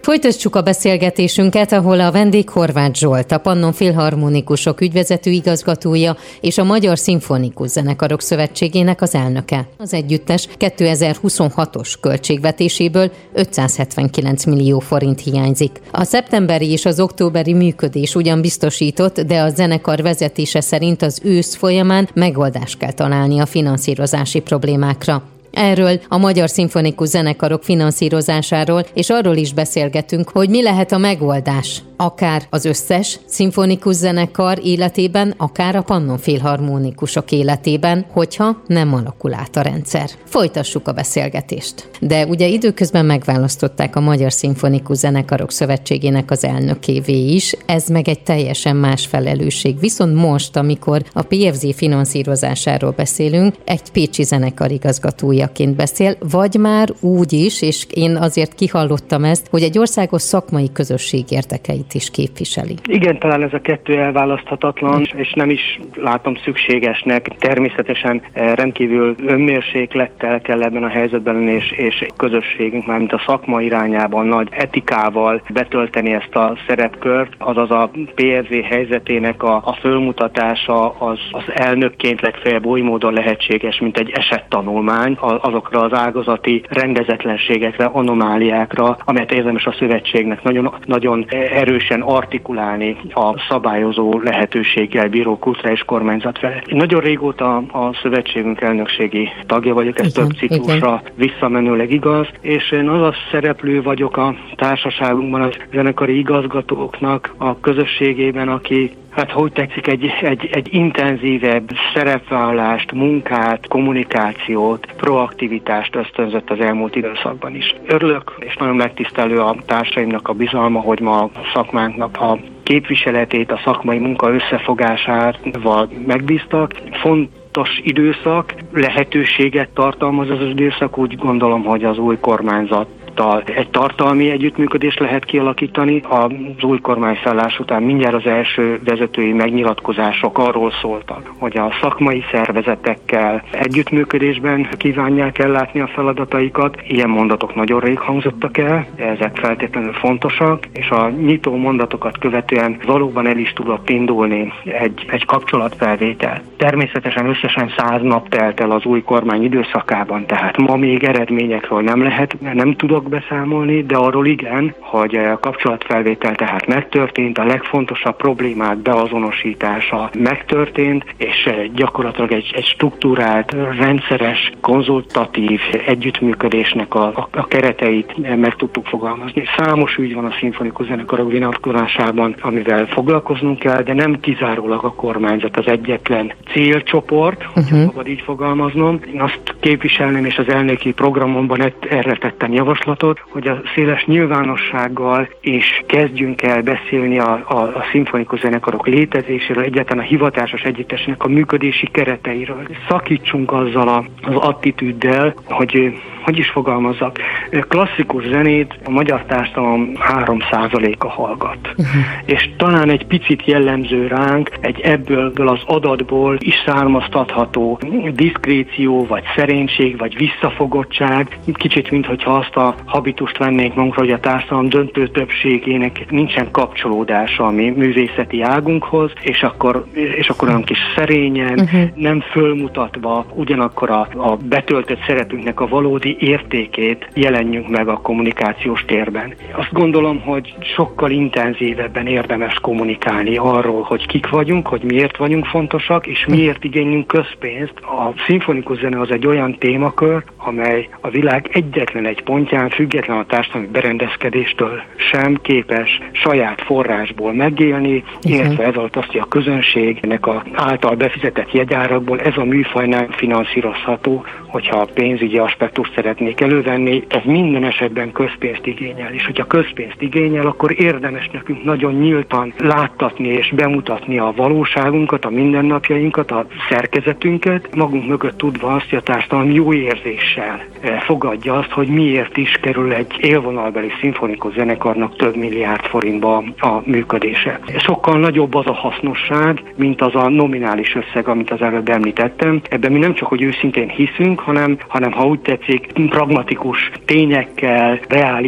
Folytassuk a beszélgetésünket, ahol a vendég Horváth Zsolt, a Pannon Filharmonikusok ügyvezető igazgatója és a Magyar Szimfonikus Zenekarok Szövetségének az elnöke. Az együttes 2026-os költségvetéséből 579 millió forint hiányzik. A szeptemberi és az októberi működés ugyan biztosított, de a zenekar vezetése szerint az ősz folyamán megoldást kell találni a finanszírozási problémákra. Erről, a Magyar Szimfonikus Zenekarok finanszírozásáról, és arról is beszélgetünk, hogy mi lehet a megoldás, akár az összes szimfonikus zenekar életében, akár a Pannon Filharmonikusok életében, hogyha nem alakul át a rendszer. Folytassuk a beszélgetést. De ugye időközben megválasztották a Magyar Szimfonikus Zenekarok Szövetségének az elnökévé is, ez meg egy teljesen más felelősség. Viszont most, amikor a PFZ finanszírozásáról beszélünk, egy pécsi zenekar igazgatójaként beszél, vagy már úgy is, és én azért kihallottam ezt, hogy egy országos szakmai közösség érdekeit is képviseli. Igen, talán ez a kettő elválaszthatatlan, és nem is látom szükségesnek. Természetesen rendkívül önmérséklettel kell ebben a helyzetben lenni, és közösségünk, mármint a szakma irányában nagy etikával betölteni ezt a szerepkört, azaz a PFZ helyzetének a fölmutatása az elnökként legfeljebb oly módon lehetséges, mint egy esettanulmány azokra az ágazati rendezetlenségekre, anomáliákra, amelyet érdemes a szövetségnek nagyon erősen artikulálni a szabályozó lehetőséggel bíró kulturális kormányzat felé. Nagyon régóta a szövetségünk elnökségi tagja vagyok, ez több ciklusra visszamenőleg igaz, és én az a szereplő vagyok a társaságunkban, a zenekari igazgatóknak a közösségében, aki hogy tetszik, egy intenzívebb szerepvállalást, munkát, kommunikációt, proaktivitást ösztönzött az elmúlt időszakban is. Örülök, és nagyon megtisztelő a társaimnak a bizalma, hogy ma a szakmánknak a képviseletét, a szakmai munka összefogásával megbíztak. Fontos időszak, lehetőséget tartalmaz az időszak, úgy gondolom, hogy az új kormányzat egy tartalmi együttműködést lehet kialakítani. Az új kormányszállás után mindjárt az első vezetői megnyilatkozások arról szóltak, hogy a szakmai szervezetekkel együttműködésben kívánják ellátni a feladataikat. Ilyen mondatok nagyon rég hangzottak el, ezek feltétlenül fontosak, és a nyitó mondatokat követően valóban el is tudott indulni egy kapcsolatfelvétel. Természetesen összesen 100 nap telt el az új kormány időszakában, tehát ma még eredményekről nem tudok beszámolni, de arról igen, hogy a kapcsolatfelvétel tehát megtörtént, a legfontosabb problémák beazonosítása megtörtént, és gyakorlatilag egy struktúrált, rendszeres, konzultatív együttműködésnek a kereteit meg tudtuk fogalmazni. Számos ügy van a szimfonikus zenekarok vonatkozásában, amivel foglalkoznunk kell, de nem kizárólag a kormányzat az egyetlen célcsoport, hogyha szabad így fogalmaznom. Én azt képviselném, és az elnöki programomban erre tettem javaslatot, hogy a széles nyilvánossággal is kezdjünk el beszélni a szimfonikus zenekarok létezéséről, egyáltalán a hivatásos együttesnek a működési kereteiről. Szakítsunk azzal az attitűddel, hogy is fogalmazzak, klasszikus zenét a magyar társadalom 3%-a hallgat. És talán egy picit jellemző ránk egy ebből az adatból is származtatható diszkréció, vagy szerénység, vagy visszafogottság, kicsit minthogyha azt a habitust vennénk magunkra, hogy a társadalom döntő többségének nincsen kapcsolódása a mi művészeti águnkhoz, és akkor olyan kis szerényen, nem fölmutatva, ugyanakkor a betöltött szerepünknek a valódi értékét jelenjünk meg a kommunikációs térben. Azt gondolom, hogy sokkal intenzívebben érdemes kommunikálni arról, hogy kik vagyunk, hogy miért vagyunk fontosak, és miért igénylünk közpénzt. A szimfonikus zene az egy olyan témakör, amely a világ egyetlen egy pontján, független a társadalmi berendezkedéstől sem képes saját forrásból megélni, illetve ez alatt azt, hogy a közönségnek által befizetett jegyárakból ez a műfaj nem finanszírozható, hogyha pénzügyi aspektust szeretnék elővenni, ez minden esetben közpénzt igényel, és hogyha közpénzt igényel, akkor érdemes nekünk nagyon nyíltan láttatni és bemutatni a valóságunkat, a mindennapjainkat, a szerkezetünket, magunk mögött tudva azt, hogy a társadalom jó érzéssel fogadja azt, hogy miért is kerül egy élvonalbeli szimfonikus zenekarnak több milliárd forintba a működése. Sokkal nagyobb az a hasznosság, mint az a nominális összeg, amit az előbb említettem. Ebben mi nem csak, hogy őszintén hiszünk, hanem ha úgy tetszik, pragmatikus tényekkel, reális